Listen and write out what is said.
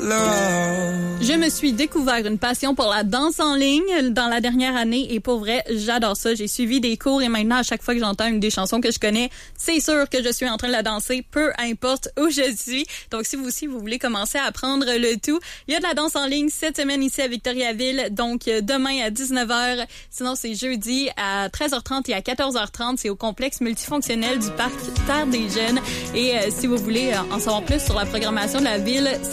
Je me suis découvert une passion pour la danse en ligne dans la dernière année et pour vrai, j'adore ça. J'ai suivi des cours et maintenant, à chaque fois que j'entends une des chansons que je connais, c'est sûr que je suis en train de la danser, peu importe où je suis. Donc, si vous aussi, vous voulez commencer à apprendre le tout, il y a de la danse en ligne cette semaine ici à Victoriaville. Donc, demain à 19h. Sinon, c'est jeudi à 13h30 et à 14h30. C'est au complexe multifonctionnel du parc Terre des Jeunes. Et si vous voulez en savoir plus sur la programmation de la ville,